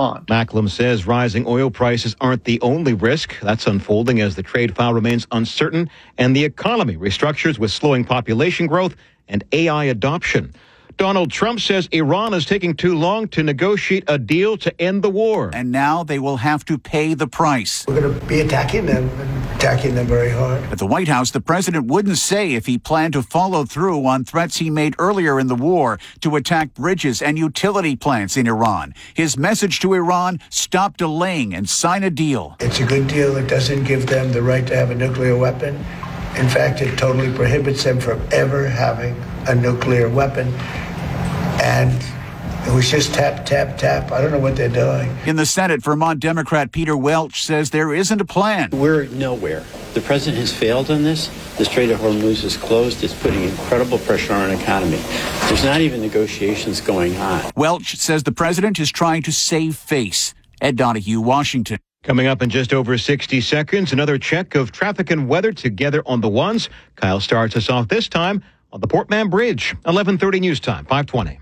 respond. Macklem says rising oil prices aren't the only risk. That's unfolding as the trade file remains uncertain and the economy restructures with slowing population growth and AI adoption. Donald Trump says Iran is taking too long to negotiate a deal to end the war. And now they will have to pay the price. We're going to be attacking them very hard. At the White House, the president wouldn't say if he planned to follow through on threats he made earlier in the war to attack bridges and utility plants in Iran. His message to Iran, stop delaying and sign a deal. It's a good deal. It doesn't give them the right to have a nuclear weapon. In fact, it totally prohibits them from ever having a nuclear weapon. And it was just tap, tap, tap. I don't know what they're doing. In the Senate, Vermont Democrat Peter Welch says there isn't a plan. We're nowhere. The president has failed on this. The Strait of Hormuz is closed. It's putting incredible pressure on our economy. There's not even negotiations going on. Welch says the president is trying to save face. Ed Donahue, Washington. Coming up in just over 60 seconds, another check of traffic and weather together on the ones. Kyle starts us off this time on the Portman Bridge. 11:30 news time, 5:20.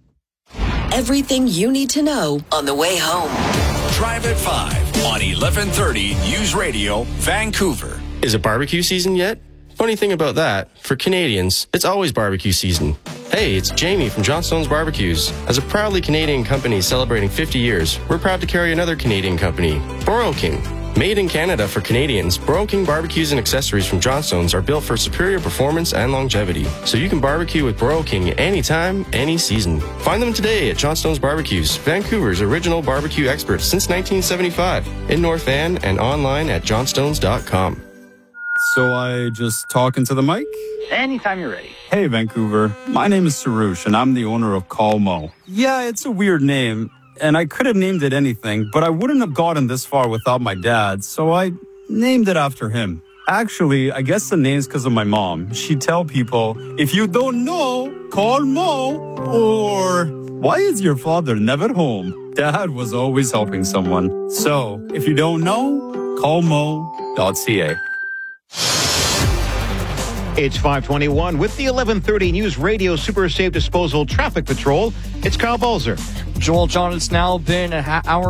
Everything you need to know on the way home. Drive at 5 on 1130 News Radio, Vancouver. Is it barbecue season yet? Funny thing about that, for Canadians, it's always barbecue season. Hey, it's Jamie from Johnstone's Barbecues. As a proudly Canadian company celebrating 50 years, we're proud to carry another Canadian company, Boro King. Made in Canada for Canadians, Boro King barbecues and accessories from Johnstone's are built for superior performance and longevity. So you can barbecue with Boro King anytime, any season. Find them today at Johnstone's Barbecues, Vancouver's original barbecue experts since 1975. In North Van and online at johnstones.com. So I just talk into the mic? Anytime you're ready. Hey, Vancouver. My name is Sarush, and I'm the owner of Call Mo. Yeah, it's a weird name, and I could have named it anything, but I wouldn't have gotten this far without my dad, so I named it after him. Actually, I guess the name's because of my mom. She'd tell people, if you don't know, call Mo, or why is your father never home? Dad was always helping someone. So, if you don't know, call mo.ca. It's 5:21 with the 11:30 News Radio Super Safe Disposal Traffic Patrol. It's Kyle Balzer. Joel, John, it's now been John,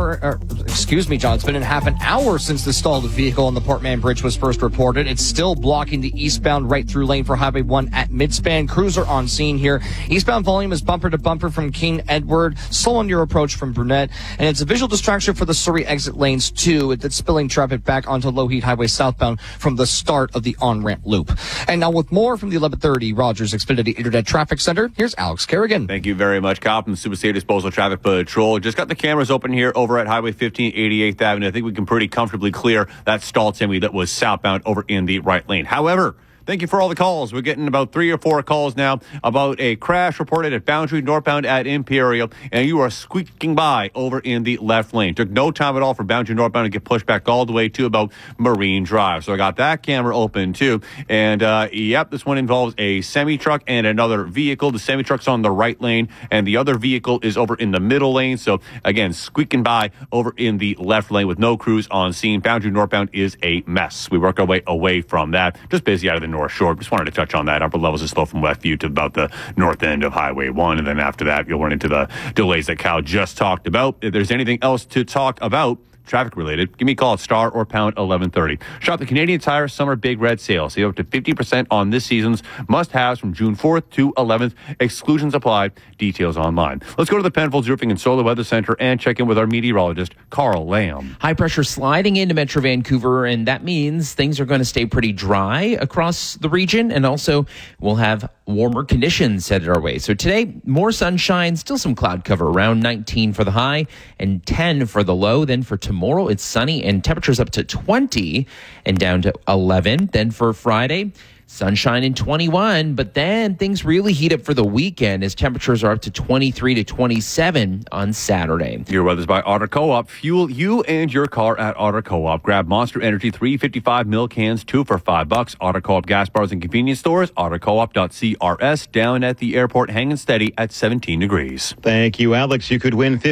it's been half an hour since the stalled vehicle on the Portman Bridge was first reported. It's still blocking the eastbound right-through lane for Highway 1 at Midspan. Crews are on scene here. Eastbound volume is bumper to bumper from King Edward, slow on your approach from Brunette, and it's a visual distraction for the Surrey exit lanes, too. It's spilling traffic back onto Lougheed Highway southbound from the start of the on-ramp loop. And now with more from the 1130 Rogers Xfinity Internet Traffic Center, here's Alex Kerrigan. Thank you very much, Kyle, from the Super Safe Disposal Traffic Patrol. Just got the cameras open here over at Highway 15, 88th Avenue. I think we can pretty comfortably clear that stalled semi that was southbound over in the right lane. However, thank you for all the calls. We're getting about 3 or 4 calls now about a crash reported at Boundary northbound at Imperial, and you are squeaking by over in the left lane. Took no time at all for Boundary northbound to get pushed back all the way to about Marine Drive. So I got that camera open too. And this one involves a semi-truck and another vehicle. The semi-truck's on the right lane, and the other vehicle is over in the middle lane. So again, squeaking by over in the left lane with no crews on scene. Boundary northbound is a mess. We work our way away from that. Just busy out of the North Shore. Just wanted to touch on that. Upper levels is slow from Westview to about the north end of Highway 1. And then after that, you'll run into the delays that Cal just talked about. If there's anything else to talk about, traffic related, give me a call at star or pound 1130. Shop the Canadian Tire Summer Big Red Sale. Save up to 50% on this season's must-haves from June 4th to 11th. Exclusions apply. Details online. Let's go to the Penfolds Roofing and Solar Weather Center and check in with our meteorologist, Carl Lamb. High pressure sliding into Metro Vancouver, and that means things are going to stay pretty dry across the region, and also we'll have warmer conditions headed our way. So today, more sunshine, still some cloud cover, around 19 for the high and 10 for the low. Then for tomorrow, it's sunny and temperatures up to 20 and down to 11. Then for Friday, sunshine and 21, but then things really heat up for the weekend as temperatures are up to 23 to 27 on Saturday. Your weather's by Otter Co-op. Fuel you and your car at Otter Co-op. Grab Monster Energy 355 ml cans, 2 for $5. Otter Co-op gas bars and convenience stores. OtterCoop.CRS. Down at the airport, hanging steady at 17 degrees. Thank you, Alex. You could win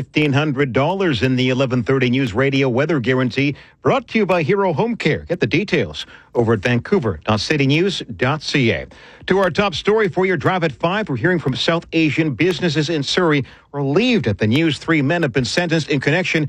$1,500 in the 1130 News Radio Weather Guarantee, brought to you by Hero Home Care. Get the details over at vancouver.citynews.ca. To our top story for your drive at 5, we're hearing from South Asian businesses in Surrey relieved at the news 3 men have been sentenced in connection